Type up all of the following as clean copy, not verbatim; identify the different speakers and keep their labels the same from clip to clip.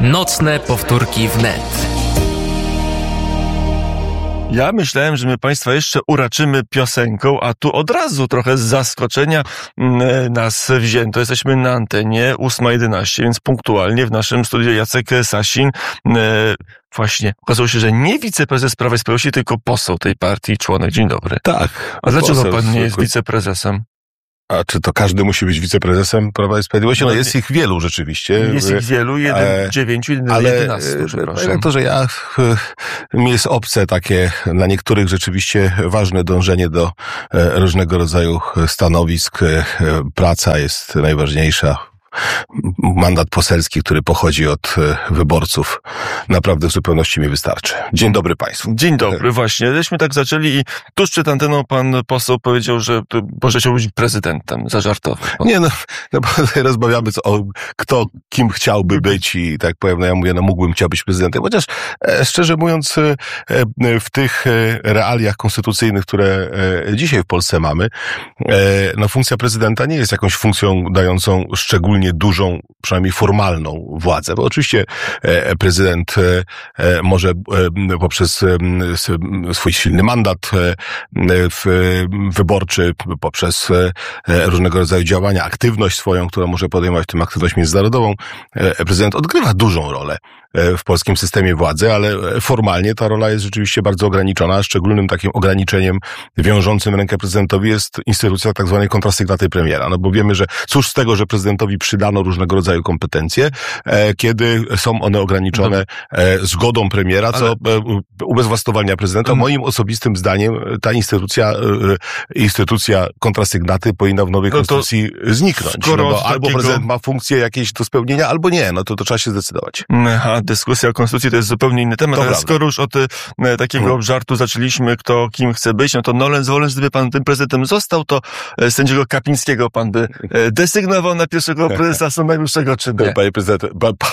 Speaker 1: Nocne powtórki wnet.
Speaker 2: Ja myślałem, że my Państwa jeszcze uraczymy piosenką, a tu od razu trochę z zaskoczenia nas wzięto. Jesteśmy na antenie 8:11, więc punktualnie w naszym studiu Jacek Sasin. Właśnie, okazało się, że nie wiceprezes Prawa i Sprawiedliwości, tylko poseł tej partii, członek. Dzień dobry.
Speaker 3: Tak.
Speaker 2: A dlaczego pan nie jest wiceprezesem?
Speaker 3: A czy to każdy musi być wiceprezesem Prawa i Sprawiedliwości? No jest ich wielu rzeczywiście.
Speaker 2: Jest ich wielu, 9, 11, przepraszam.
Speaker 3: To, że mi jest obce takie na niektórych rzeczywiście ważne dążenie do różnego rodzaju stanowisk. Praca jest najważniejsza. Mandat poselski, który pochodzi od wyborców, naprawdę w zupełności mi wystarczy. Dzień dobry Państwu.
Speaker 2: Dzień dobry, właśnie. Żeśmy tak zaczęli i tuż przed anteną pan poseł powiedział, że może chciał być prezydentem. Zażartował.
Speaker 3: Nie, bo rozmawiamy kto kim chciałby być i tak powiem, ja mówię, chciał być prezydentem. Chociaż szczerze mówiąc, w tych realiach konstytucyjnych, które dzisiaj w Polsce mamy, funkcja prezydenta nie jest jakąś funkcją dającą szczególnie dużą, przynajmniej formalną władzę, bo oczywiście prezydent może poprzez swój silny mandat wyborczy, poprzez różnego rodzaju działania, aktywność swoją, którą może podejmować, w tym aktywność międzynarodową, prezydent odgrywa dużą rolę w polskim systemie władzy, ale formalnie ta rola jest rzeczywiście bardzo ograniczona. Szczególnym takim ograniczeniem wiążącym rękę prezydentowi jest instytucja tak zwanej kontrasygnaty premiera. No bo wiemy, że cóż z tego, że prezydentowi przydano różnego rodzaju kompetencje, kiedy są one ograniczone zgodą premiera, co ubezwłasnowalnia prezydenta. Moim osobistym zdaniem ta instytucja kontrasygnaty powinna w nowej konstytucji zniknąć. Albo prezydent ma funkcję jakieś do spełnienia, albo nie. To trzeba się zdecydować.
Speaker 2: Dyskusja o konstytucji to jest zupełnie inny temat, ale skoro już od takiego żartu zaczęliśmy, kto kim chce być, to nolens volens, gdyby pan tym prezydentem został, to sędziego Kapińskiego pan by desygnował na pierwszego prezesa Sądu Najwyższego, czy nie?
Speaker 3: Panie prezydencie,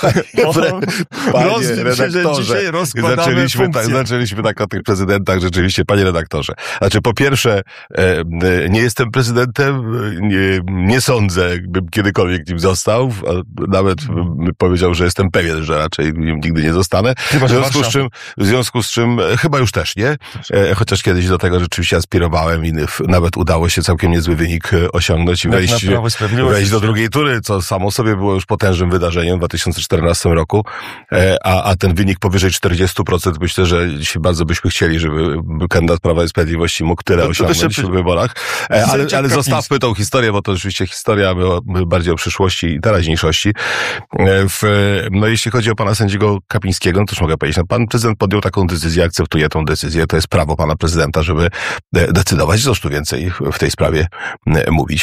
Speaker 3: panie redaktorze, zaczęliśmy tak o tych prezydentach, rzeczywiście, panie redaktorze. Znaczy, po pierwsze, nie jestem prezydentem, nie sądzę, bym kiedykolwiek nim został, nawet bym powiedział, że jestem pewien, że raczej nigdy nie zostanę. W związku z czym chyba już też nie. Chociaż kiedyś do tego rzeczywiście aspirowałem i nawet udało się całkiem niezły wynik osiągnąć i wejść do drugiej tury, co samo sobie było już potężnym wydarzeniem w 2014 roku. A ten wynik powyżej 40%, myślę, że bardzo byśmy chcieli, żeby kandydat Prawa i Sprawiedliwości mógł tyle osiągnąć w wyborach. Ale zostawmy tą historię, bo to rzeczywiście historia była bardziej o przyszłości i teraźniejszości. Jeśli chodzi o pana sędziego Kapińskiego, to już mogę powiedzieć, pan prezydent podjął taką decyzję, akceptuje tą decyzję, to jest prawo pana prezydenta, żeby decydować, cóż tu więcej w tej sprawie mówić.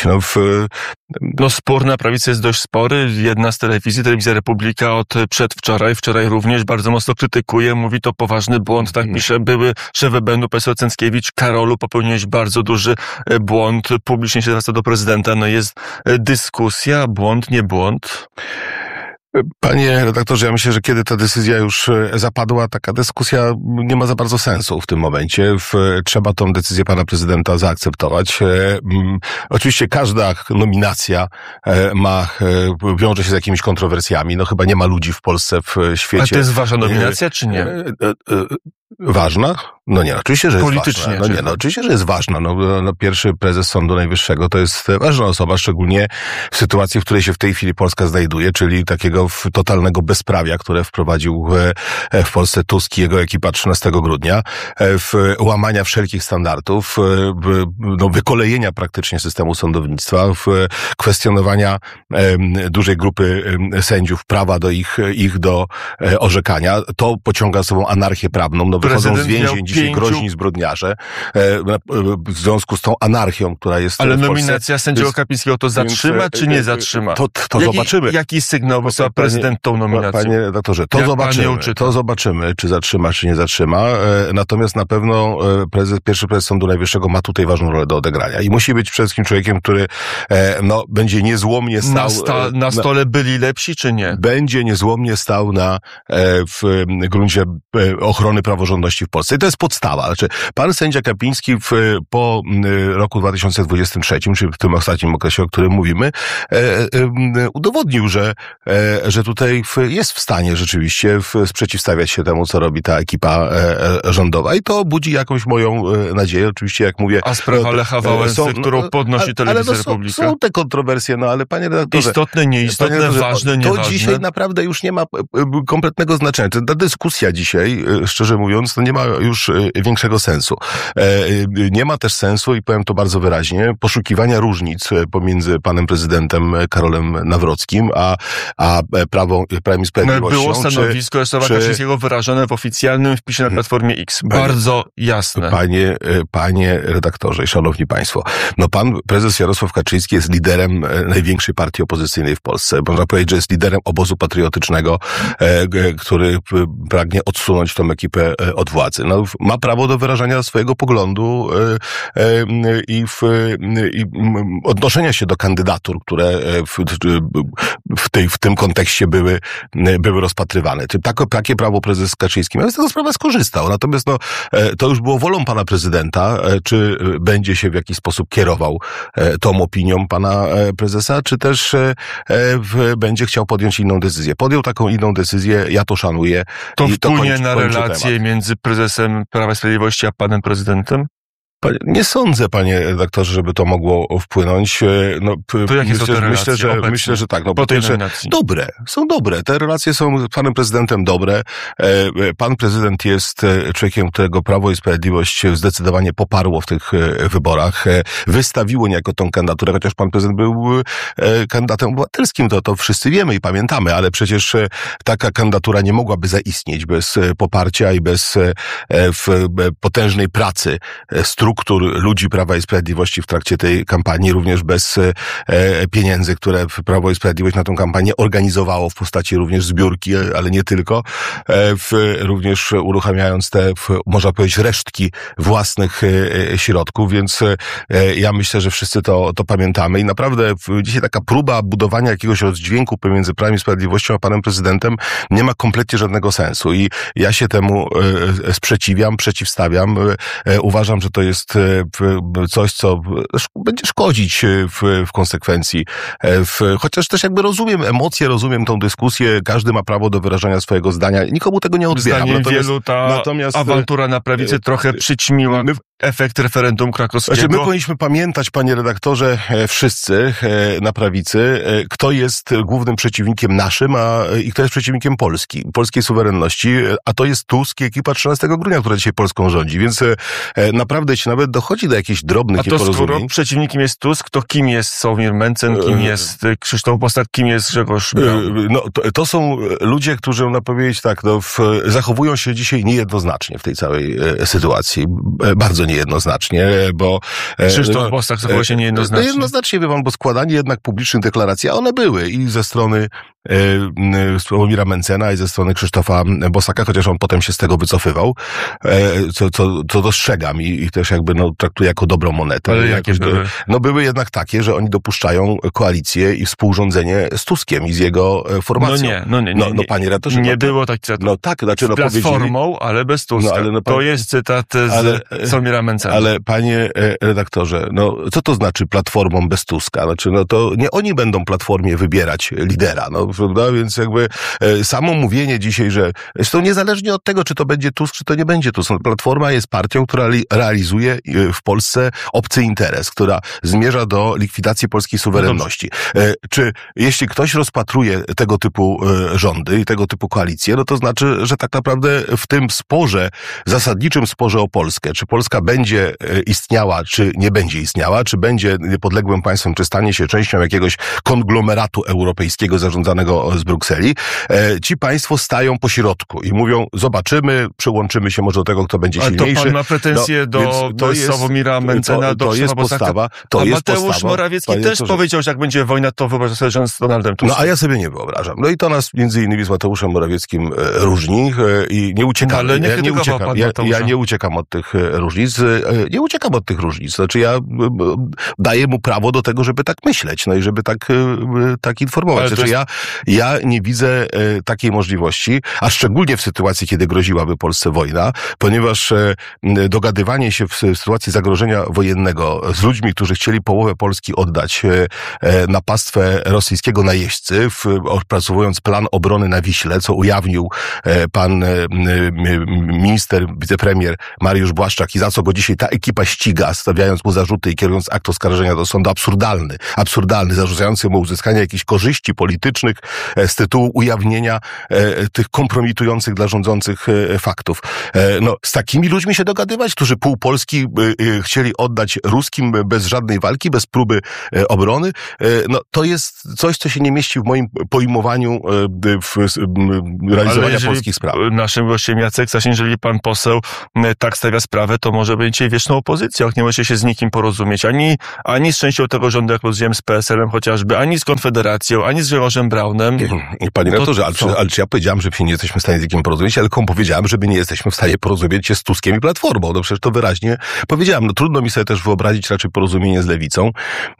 Speaker 2: Spór na prawicy jest dość spory. Jedna z telewizji, Telewizja Republika od wczoraj również bardzo mocno krytykuje, mówi to poważny błąd, tak pisze były szef EBN-u profesor Cęckiewicz. Karolu, popełniłeś bardzo duży błąd, publicznie się zwraca do prezydenta, jest dyskusja, błąd, nie błąd.
Speaker 3: Panie redaktorze, ja myślę, że kiedy ta decyzja już zapadła, taka dyskusja nie ma za bardzo sensu w tym momencie. Trzeba tą decyzję pana prezydenta zaakceptować. Oczywiście każda nominacja wiąże się z jakimiś kontrowersjami. Chyba nie ma ludzi w Polsce, w świecie.
Speaker 2: A to jest wasza nominacja, czy nie?
Speaker 3: Ważna? Nie, oczywiście, że jest
Speaker 2: politycznie,
Speaker 3: ważna. Oczywiście, że jest ważna. Pierwszy prezes Sądu Najwyższego to jest ważna osoba, szczególnie w sytuacji, w której się w tej chwili Polska znajduje, czyli takiego totalnego bezprawia, które wprowadził w Polsce Tusk i jego ekipa 13 grudnia, łamania wszelkich standardów, wykolejenia praktycznie systemu sądownictwa, kwestionowania dużej grupy sędziów, prawa do ich do orzekania. To pociąga za sobą anarchię prawną. Wychodzą z więzień dzisiaj groźni zbrodniarze w związku z tą anarchią, która jest
Speaker 2: Ale
Speaker 3: w Polsce.
Speaker 2: nominacja sędziego Kapińskiego to zatrzyma, czy nie zatrzyma?
Speaker 3: To zobaczymy.
Speaker 2: Jaki sygnał wysyła prezydent tą nominacją?
Speaker 3: Panie redaktorze, to zobaczymy, czy zatrzyma, czy nie zatrzyma. Natomiast na pewno pierwszy prezes Sądu Najwyższego ma tutaj ważną rolę do odegrania i musi być przede wszystkim człowiekiem, który będzie niezłomnie stał...
Speaker 2: Na stole byli lepsi, czy nie?
Speaker 3: Będzie niezłomnie stał w gruncie ochrony praworządności praworządności w Polsce. I to jest podstawa. Znaczy, pan sędzia Kapiński po roku 2023, czyli w tym ostatnim okresie, o którym mówimy, udowodnił, że tutaj jest w stanie rzeczywiście sprzeciwstawiać się temu, co robi ta ekipa rządowa. I to budzi jakąś moją nadzieję. Oczywiście, jak mówię...
Speaker 2: A sprawa Lecha Wałęsy, którą podnosi Telewizja Republika?
Speaker 3: Są te kontrowersje, ale panie redaktorze...
Speaker 2: Istotne, nieistotne, ważne, nieważne.
Speaker 3: To dzisiaj naprawdę już nie ma kompletnego znaczenia. Ta dyskusja dzisiaj, szczerze mówiąc, to nie ma już większego sensu. Nie ma też sensu, i powiem to bardzo wyraźnie, poszukiwania różnic pomiędzy panem prezydentem Karolem Nawrockim, a Prawem i Sprawiedliwością.
Speaker 2: Było stanowisko Jarosława Kaczyńskiego wyrażone w oficjalnym wpisie na Platformie X. Bardzo jasne.
Speaker 3: Panie redaktorze i szanowni państwo, pan prezes Jarosław Kaczyński jest liderem największej partii opozycyjnej w Polsce. Można powiedzieć, że jest liderem obozu patriotycznego, który pragnie odsunąć tą ekipę od władzy. Ma prawo do wyrażania swojego poglądu i odnoszenia się do kandydatur, które w tym kontekście były rozpatrywane. Takie prawo prezes Kaczyński miał, z tego sprawa skorzystał. Natomiast to już było wolą pana prezydenta, czy będzie się w jakiś sposób kierował tą opinią pana prezesa, czy też będzie chciał podjąć inną decyzję. Podjął taką inną decyzję, ja to szanuję.
Speaker 2: To wpłynie na relacje między prezesem Prawa i Sprawiedliwości a panem prezydentem?
Speaker 3: Nie sądzę, panie redaktorze, żeby to mogło wpłynąć.
Speaker 2: To jakie są te relacje
Speaker 3: myślę, że tak.
Speaker 2: Po tej
Speaker 3: dobre. Są dobre. Te relacje są z panem prezydentem dobre. Pan prezydent jest człowiekiem, którego Prawo i Sprawiedliwość zdecydowanie poparło w tych wyborach. Wystawiło niejako tą kandydaturę, chociaż pan prezydent był kandydatem obywatelskim. To wszyscy wiemy i pamiętamy, ale przecież taka kandydatura nie mogłaby zaistnieć bez poparcia i bez potężnej pracy struktur ludzi Prawa i Sprawiedliwości w trakcie tej kampanii, również bez pieniędzy, które Prawo i Sprawiedliwość na tę kampanię organizowało w postaci również zbiórki, ale nie tylko, również uruchamiając te, można powiedzieć, resztki własnych środków, więc ja myślę, że wszyscy to pamiętamy i naprawdę dzisiaj taka próba budowania jakiegoś rozdźwięku pomiędzy Prawem i Sprawiedliwością a panem prezydentem nie ma kompletnie żadnego sensu i ja się temu przeciwstawiam. Uważam, że to jest coś, co będzie szkodzić w konsekwencji. Chociaż też jakby rozumiem emocje, rozumiem tą dyskusję, każdy ma prawo do wyrażania swojego zdania, nikomu tego nie odbieram.
Speaker 2: Zdaniem wielu ta awantura na prawicy trochę przyćmiła efekt referendum krakowskiego.
Speaker 3: My powinniśmy pamiętać, panie redaktorze, wszyscy na prawicy, kto jest głównym przeciwnikiem naszym i kto jest przeciwnikiem polskiej suwerenności, a to jest Tusk i ekipa 13 grudnia, która dzisiaj Polską rządzi, więc naprawdę jeśli nawet dochodzi do jakichś drobnych nieporozumień.
Speaker 2: A to skoro przeciwnikiem jest Tusk, to kim jest Sławomir Mencen, kim jest Krzysztof Bosak, kim jest Grzegorz Braun?
Speaker 3: To są ludzie, którzy, można powiedzieć tak, zachowują się dzisiaj niejednoznacznie w tej całej sytuacji. Bardzo niejednoznacznie, bo...
Speaker 2: Krzysztof Bosak zachowuje się niejednoznacznie.
Speaker 3: Jednoznacznie, wie pan, bo składanie jednak publicznych deklaracji, a one były i ze strony Sławomira Mencena i ze strony Krzysztofa Bosaka, chociaż on potem się z tego wycofywał, co dostrzegam i też jakby traktuję jako dobrą monetę.
Speaker 2: Ale jakie były?
Speaker 3: Były jednak takie, że oni dopuszczają koalicję i współrządzenie z Tuskiem i z jego formacją.
Speaker 2: Nie.
Speaker 3: Panie redaktorze.
Speaker 2: Nie było tak cytatu.
Speaker 3: Z
Speaker 2: Platformą, ale bez Tuska. To jest cytat z Sławomira Mencena.
Speaker 3: Ale panie redaktorze, co to znaczy Platformą bez Tuska? To nie oni będą Platformie wybierać lidera, prawda? Więc jakby samo mówienie dzisiaj, że zresztą niezależnie od tego, czy to będzie Tusk, czy to nie będzie Tusk, Platforma jest partią, która realizuje w Polsce obcy interes, która zmierza do likwidacji polskiej suwerenności. Czy jeśli ktoś rozpatruje tego typu rządy i tego typu koalicje, to znaczy, że tak naprawdę w tym zasadniczym sporze o Polskę, czy Polska będzie istniała, czy nie będzie istniała, czy będzie niepodległym państwem, czy stanie się częścią jakiegoś konglomeratu europejskiego zarządzanego z Brukseli, ci państwo stają po środku i mówią, zobaczymy, przyłączymy się może do tego, kto będzie silniejszy.
Speaker 2: Ale to pan ma pretensje do Sławomira Mencena, do Krzysztofa Bosaka. A Mateusz Morawiecki też powiedział, że jak będzie wojna, to wyobraża sobie, że z Donaldem Tuskiem.
Speaker 3: A ja sobie nie wyobrażam. I to nas między innymi z Mateuszem Morawieckim różni i nie uciekam.
Speaker 2: Ale
Speaker 3: ja nie uciekam od tych różnic. Nie uciekam od tych różnic. Znaczy ja daję mu prawo do tego, żeby tak myśleć, i żeby tak informować.
Speaker 2: Ale
Speaker 3: znaczy Ja nie widzę takiej możliwości, a szczególnie w sytuacji, kiedy groziłaby Polsce wojna, ponieważ dogadywanie się w sytuacji zagrożenia wojennego z ludźmi, którzy chcieli połowę Polski oddać na pastwę rosyjskiego najeźdźcy, opracowując plan obrony na Wiśle, co ujawnił pan minister, wicepremier Mariusz Błaszczak i za co go dzisiaj ta ekipa ściga, stawiając mu zarzuty i kierując akt oskarżenia do sądu, absurdalny, zarzucający mu uzyskanie jakichś korzyści politycznych z tytułu ujawnienia tych kompromitujących dla rządzących faktów. No, z takimi ludźmi się dogadywać, którzy pół Polski chcieli oddać ruskim bez żadnej walki, bez próby obrony, no to jest coś, co się nie mieści w moim pojmowaniu realizowania polskich spraw.
Speaker 2: Naszym gościem Jacek Sasin, jeżeli pan poseł tak stawia sprawę, to może będziecie wieczną opozycją, nie możecie się z nikim porozumieć, ani z częścią tego rządu, jak rozumiem, z PSL-em chociażby, ani z Konfederacją, ani z Grzegorzem Braunem.
Speaker 3: Panie redaktorze, ale czy ja powiedziałem, że się nie jesteśmy w stanie z nikim porozumieć, ale powiedziałem, że my nie jesteśmy w stanie porozumieć się z Tuskiem i Platformą. No przecież to wyraźnie powiedziałem. No trudno mi sobie też wyobrazić raczej porozumienie z Lewicą.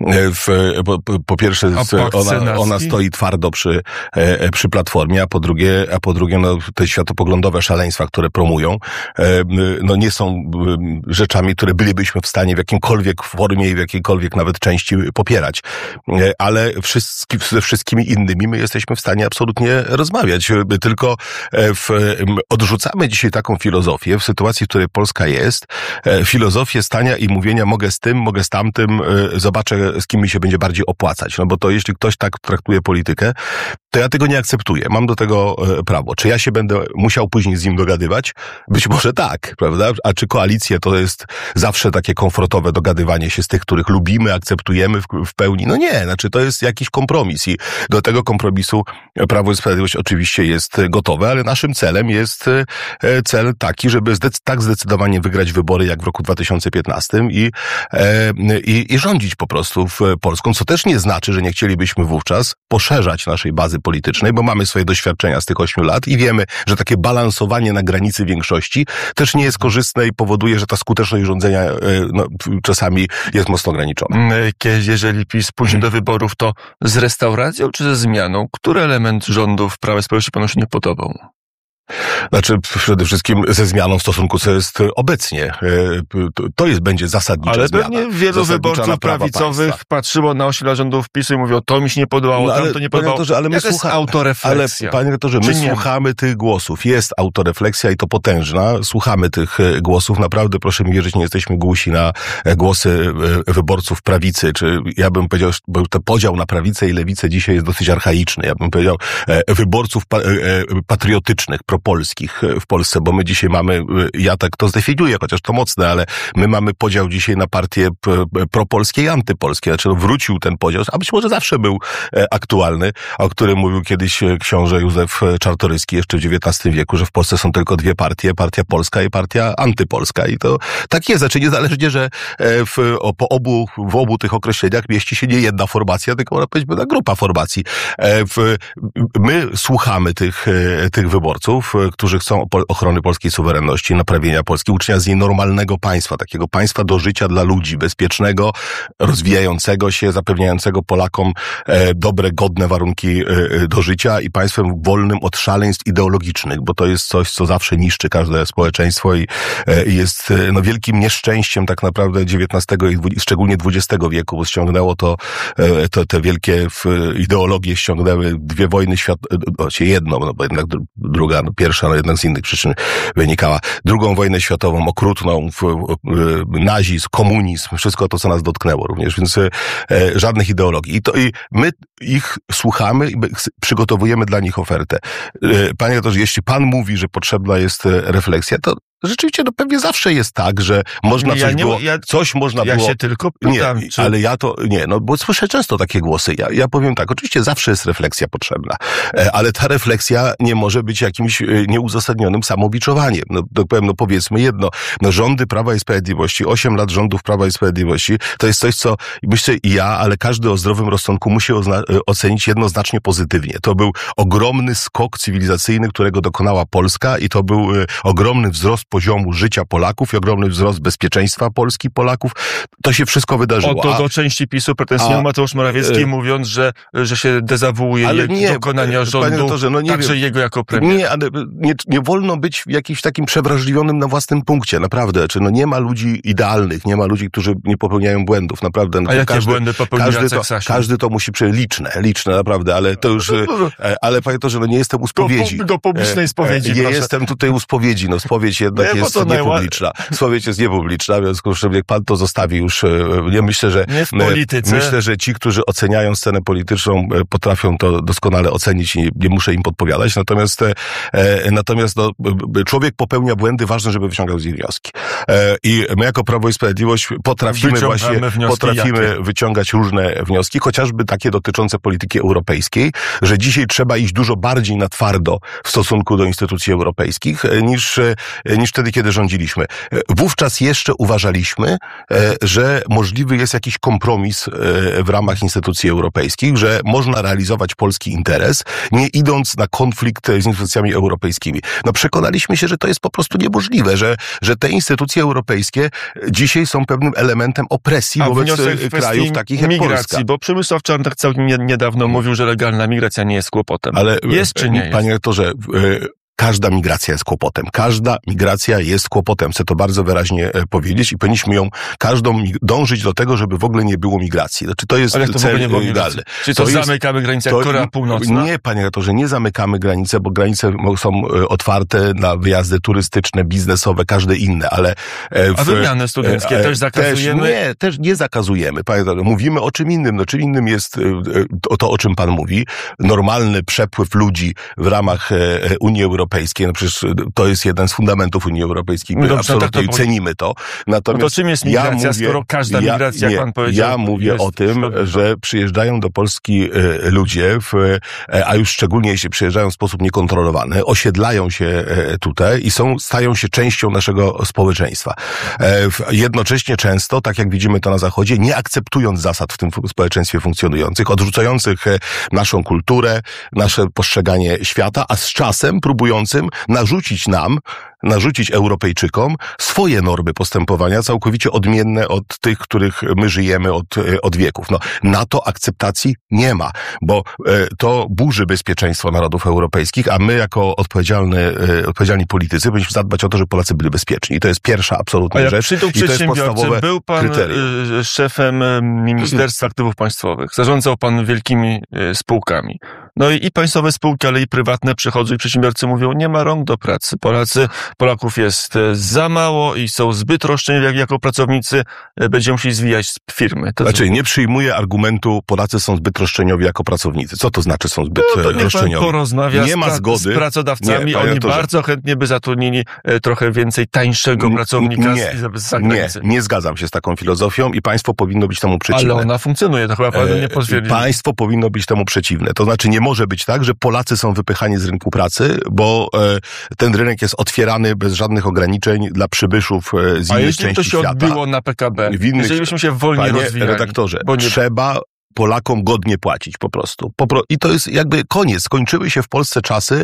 Speaker 3: Po pierwsze, ona stoi twardo przy Platformie, a po drugie, no, te światopoglądowe szaleństwa, które promują, no nie są rzeczami, które bylibyśmy w stanie w jakimkolwiek formie i w jakiejkolwiek nawet części popierać. Ale ze wszystkimi innymi my jesteśmy w stanie absolutnie rozmawiać. Tylko odrzucamy dzisiaj taką filozofię w sytuacji, w której Polska jest. Filozofię stania i mówienia mogę z tym, mogę z tamtym, zobaczę z kim mi się będzie bardziej opłacać. No bo to jeśli ktoś tak traktuje politykę, to ja tego nie akceptuję. Mam do tego prawo. Czy ja się będę musiał później z nim dogadywać? Być może tak, prawda? A czy koalicje to jest zawsze takie komfortowe dogadywanie się z tych, których lubimy, akceptujemy w pełni? No nie, znaczy to jest jakiś kompromis i do tego kompromisu Prawo i Sprawiedliwość oczywiście jest gotowe, ale naszym celem jest cel taki, żeby tak zdecydowanie wygrać wybory jak w roku 2015 i rządzić po prostu w Polską, co też nie znaczy, że nie chcielibyśmy wówczas poszerzać naszej bazy politycznej, bo mamy swoje doświadczenia z tych 8 lat i wiemy, że takie balansowanie na granicy większości też nie jest korzystne i powoduje, że ta skuteczność rządzenia czasami jest mocno ograniczona.
Speaker 2: Jeżeli PiS pójdzie do wyborów, to z restauracją czy ze zmianą? Który element rządów Prawa i Sprawiedliwości panu się nie podobał?
Speaker 3: Znaczy, przede wszystkim ze zmianą w stosunku, co jest obecnie. To będzie zasadnicza zmiana.
Speaker 2: Ale pewnie wielu wyborców prawicowych patrzyło na 8 lat rządów PiS-u i mówiło, to mi się nie podobało, tam to nie podobało.
Speaker 3: Ale
Speaker 2: jest autorefleksja?
Speaker 3: Ale, panie redaktorze, my słuchamy tych głosów. Jest autorefleksja i to potężna. Słuchamy tych głosów. Naprawdę, proszę mi wierzyć, nie jesteśmy głusi na głosy wyborców prawicy. Czy ja bym powiedział, bo ten podział na prawicę i lewicę dzisiaj jest dosyć archaiczny. Ja bym powiedział wyborców patriotycznych, propolskich w Polsce, bo my dzisiaj mamy, ja tak to zdefiniuję, chociaż to mocne, ale my mamy podział dzisiaj na partie propolskie i antypolskie. Znaczy wrócił ten podział, a być może zawsze był aktualny, o którym mówił kiedyś książę Józef Czartoryski jeszcze w XIX wieku, że w Polsce są tylko dwie partie, partia polska i partia antypolska. I to tak jest. Znaczy niezależnie, że w obu tych określeniach mieści się nie jedna formacja, tylko można powiedzieć pewna grupa formacji. My słuchamy tych wyborców, którzy chcą ochrony polskiej suwerenności, naprawienia Polski, uczynienia z niej normalnego państwa, takiego państwa do życia dla ludzi, bezpiecznego, rozwijającego się, zapewniającego Polakom dobre, godne warunki do życia i państwem wolnym od szaleństw ideologicznych, bo to jest coś, co zawsze niszczy każde społeczeństwo i jest wielkim nieszczęściem tak naprawdę XIX i szczególnie XX wieku, bo ściągnęło te wielkie ideologie ściągnęły dwie wojny światowe, jedną, bo jednak druga, pierwsza, jednak z innych przyczyn wynikała. Drugą wojnę światową, okrutną, nazizm, komunizm, wszystko to, co nas dotknęło również, więc żadnych ideologii. I my ich słuchamy i przygotowujemy dla nich ofertę. Panie redaktorze, jeśli pan mówi, że potrzebna jest refleksja, to rzeczywiście pewnie zawsze jest tak, że można
Speaker 2: Ja się tylko pytam.
Speaker 3: Bo słyszę często takie głosy. Ja powiem tak, oczywiście zawsze jest refleksja potrzebna, ale ta refleksja nie może być jakimś nieuzasadnionym samobiczowaniem. Powiedzmy jedno, rządy Prawa i Sprawiedliwości, 8 lat rządów Prawa i Sprawiedliwości, to jest coś, co myślę ale każdy o zdrowym rozsądku musi ocenić jednoznacznie pozytywnie. To był ogromny skok cywilizacyjny, którego dokonała Polska i to był ogromny wzrost poziomu życia Polaków i ogromny wzrost bezpieczeństwa Polski, Polaków. To się wszystko wydarzyło.
Speaker 2: To do części PiS-u pretensjował Mateusz Morawiecki, mówiąc, że się dezawuuje dokonania rządu, także jego jako premier.
Speaker 3: Nie, ale nie wolno być jakimś takim przewrażliwionym na własnym punkcie, naprawdę. Nie ma ludzi idealnych, nie ma ludzi, którzy nie popełniają błędów, naprawdę.
Speaker 2: A jakie błędy popełnił Jacek Sasin?
Speaker 3: Każdy to musi liczne, naprawdę, ale to już, ale panie doktorze, nie jestem u spowiedzi.
Speaker 2: Do publicznej spowiedzi,
Speaker 3: nie jestem tutaj u spowiedzi, spowiedź jednak jest niepubliczna. Spowiedź jest niepubliczna, w związku z czym jak pan to zostawi już, myślę, że
Speaker 2: nie w polityce.
Speaker 3: Myślę, że ci, którzy oceniają scenę polityczną, potrafią to doskonale ocenić i nie muszę im podpowiadać, natomiast człowiek popełnia błędy, ważne, żeby wyciągał z nich wnioski. I my jako Prawo i Sprawiedliwość potrafimy wyciągać różne wnioski, chociażby takie dotyczące polityki europejskiej, że dzisiaj trzeba iść dużo bardziej na twardo w stosunku do instytucji europejskich niż wtedy, kiedy rządziliśmy. Wówczas jeszcze uważaliśmy, że możliwy jest jakiś kompromis w ramach instytucji europejskich, że można realizować polski interes, nie idąc na konflikt z instytucjami europejskimi. Przekonaliśmy się, że to jest po prostu niemożliwe, że te instytucje europejskie dzisiaj są pewnym elementem opresji wobec krajów takich jak Polska.
Speaker 2: Bo Przemysław Czarnek całkiem niedawno mówił, że legalna migracja nie jest kłopotem. Ale jest czy nie jest?
Speaker 3: Panie rektorze, każda migracja jest kłopotem. Każda migracja jest kłopotem. Chcę to bardzo wyraźnie powiedzieć i powinniśmy dążyć do tego, żeby w ogóle nie było migracji. To jest cel idealny.
Speaker 2: Czy to zamykamy granicę jak Korea Północna?
Speaker 3: Nie, panie rektorze, nie zamykamy granice, bo granice są otwarte na wyjazdy turystyczne, biznesowe, każde inne, ale...
Speaker 2: A wymiany studenckie też zakazujemy?
Speaker 3: Też nie zakazujemy. Panie rektorze, mówimy o czym innym. Czym innym jest to, o czym pan mówi. Normalny przepływ ludzi w ramach Unii Europejskiej. Przecież to jest jeden z fundamentów Unii Europejskiej. My absolutnie cenimy to. Natomiast
Speaker 2: to czym jest migracja, skoro każda migracja, jak pan powiedział?
Speaker 3: Ja mówię o tym, że przyjeżdżają do Polski ludzie, a już szczególnie jeśli przyjeżdżają w sposób niekontrolowany, osiedlają się tutaj i stają się częścią naszego społeczeństwa. Jednocześnie często, tak jak widzimy to na Zachodzie, nie akceptując zasad w tym społeczeństwie funkcjonujących, odrzucających naszą kulturę, nasze postrzeganie świata, a z czasem próbującym narzucić Europejczykom swoje normy postępowania całkowicie odmienne od tych, których my żyjemy od wieków. Na to akceptacji nie ma, bo to burzy bezpieczeństwo narodów europejskich, a my jako odpowiedzialni politycy powinniśmy zadbać o to, żeby Polacy byli bezpieczni. I to jest pierwsza absolutna rzecz. I to jest podstawowe
Speaker 2: był pan
Speaker 3: kryterium.
Speaker 2: Szefem Ministerstwa Aktywów Państwowych. Zarządzał pan wielkimi spółkami. I państwowe spółki, ale i prywatne przychodzą i przedsiębiorcy mówią, nie ma rąk do pracy. Polaków jest za mało i są zbyt roszczeniowi jako pracownicy, będziemy musieli zwijać firmy.
Speaker 3: Nie przyjmuję argumentu, Polacy są zbyt roszczeniowi jako pracownicy. Co to znaczy są zbyt roszczeniowi?
Speaker 2: Pan porozmawia
Speaker 3: nie ma zgody
Speaker 2: z pracodawcami, oni bardzo chętnie by zatrudnili trochę więcej tańszego pracownika z zagranicy.
Speaker 3: Nie zgadzam się z taką filozofią i państwo powinno być temu przeciwne.
Speaker 2: Ale ona funkcjonuje, to chyba pan nie potwierdzi.
Speaker 3: Państwo powinno być temu przeciwne. To znaczy nie może być tak, że Polacy są wypychani z rynku pracy, bo ten rynek jest otwierany bez żadnych ograniczeń dla przybyszów z innych części świata. A jeśli to się
Speaker 2: odbiło na PKB, jeżeli byśmy się wolniej rozwijali?
Speaker 3: Panie redaktorze, trzeba Polakom godnie płacić po prostu. I to jest jakby koniec. Skończyły się w Polsce czasy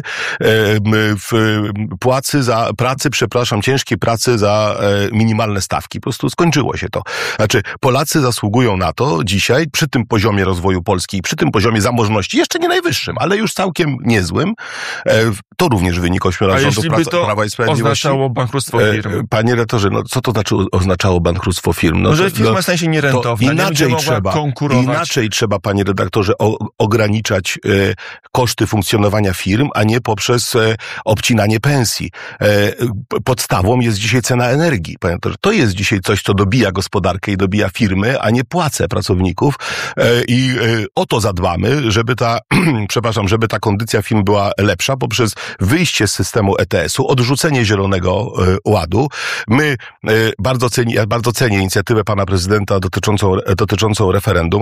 Speaker 3: ciężkiej pracy za minimalne stawki. Po prostu skończyło się to. Polacy zasługują na to dzisiaj, przy tym poziomie rozwoju Polski, przy tym poziomie zamożności, jeszcze nie najwyższym, ale już całkiem niezłym. To również wynik 8 lat rządów Prawa i Sprawiedliwości.
Speaker 2: Oznaczało bankructwo firm?
Speaker 3: Panie rektorze, co to znaczy oznaczało bankructwo firm?
Speaker 2: Że firma stanie się nierentowna, nie będzie mogła konkurować.
Speaker 3: Inaczej trzeba, panie redaktorze, ograniczać koszty funkcjonowania firm, a nie poprzez obcinanie pensji. Podstawą jest dzisiaj cena energii. Panie redaktorze, to jest dzisiaj coś, co dobija gospodarkę i dobija firmy, a nie płace pracowników. I o to zadbamy, żeby żeby ta kondycja firm była lepsza poprzez wyjście z systemu ETS-u, odrzucenie Zielonego Ładu. Ja bardzo cenię inicjatywę pana prezydenta dotyczącą referendum. Ona będzie dla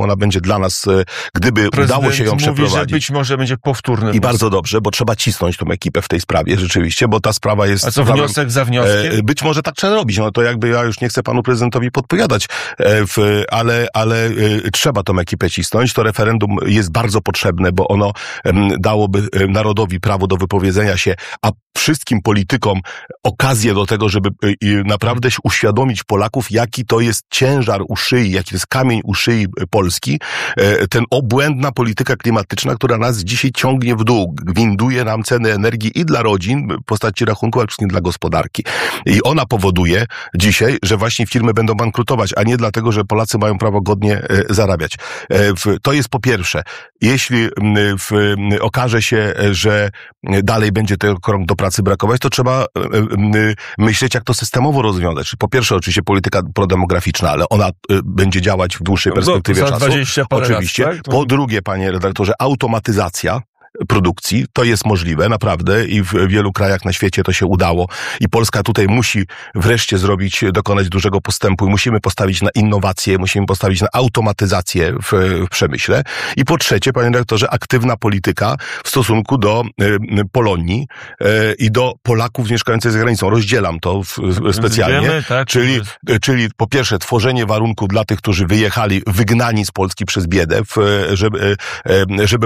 Speaker 3: dla nas, gdyby
Speaker 2: Prezydent
Speaker 3: udało się ją przeprowadzić.
Speaker 2: Mówi, że być może będzie powtórny.
Speaker 3: I bardzo dobrze, bo trzeba cisnąć tą ekipę w tej sprawie, rzeczywiście, bo ta sprawa jest...
Speaker 2: A co, wniosek za wnioskiem?
Speaker 3: Być może tak trzeba robić, no to jakby ja już nie chcę panu prezydentowi podpowiadać, ale trzeba tą ekipę cisnąć. To referendum jest bardzo potrzebne, bo ono dałoby narodowi prawo do wypowiedzenia się, a wszystkim politykom okazję do tego, żeby naprawdę uświadomić Polaków, jaki to jest ciężar u szyi, jaki to jest kamień u szyi Polski, ten obłędna polityka klimatyczna, która nas dzisiaj ciągnie w dół, winduje nam ceny energii i dla rodzin w postaci rachunku, ale przecież nie dla gospodarki. I ona powoduje dzisiaj, że właśnie firmy będą bankrutować, a nie dlatego, że Polacy mają prawo godnie zarabiać. To jest po pierwsze. Jeśli okaże się, że dalej będzie tego krąg do pracy brakować, to trzeba myśleć, jak to systemowo rozwiązać. Czyli po pierwsze oczywiście polityka prodemograficzna, ale ona będzie działać w dłuższej perspektywie czasu.
Speaker 2: 20 parę
Speaker 3: oczywiście.
Speaker 2: lat, tak?
Speaker 3: Po drugie, panie redaktorze, automatyzacja produkcji. To jest możliwe, naprawdę, i w wielu krajach na świecie to się udało. I Polska tutaj musi wreszcie dokonać dużego postępu i musimy postawić na innowacje, musimy postawić na automatyzację w przemyśle. I po trzecie, panie redaktorze, aktywna polityka w stosunku do Polonii i do Polaków mieszkających za granicą. Rozdzielam to specjalnie.
Speaker 2: Wiemy, tak,
Speaker 3: czyli po pierwsze tworzenie warunków dla tych, którzy wyjechali, wygnani z Polski przez biedę, żeby